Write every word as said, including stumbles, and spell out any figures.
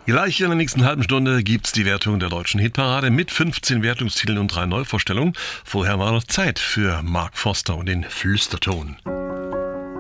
Gleich in der nächsten halben Stunde gibt's die Wertung der deutschen Hitparade mit fünfzehn Wertungstiteln und drei Neuvorstellungen. Vorher war noch Zeit für Mark Foster und den Flüsterton.